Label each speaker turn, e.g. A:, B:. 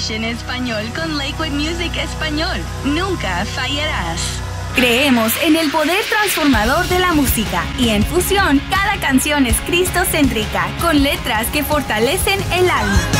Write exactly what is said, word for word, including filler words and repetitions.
A: Station Español con Lakewood Music Español. Nunca fallarás.
B: Creemos en el poder transformador de la música y en Fusión cada canción es cristocéntrica con letras que fortalecen el alma.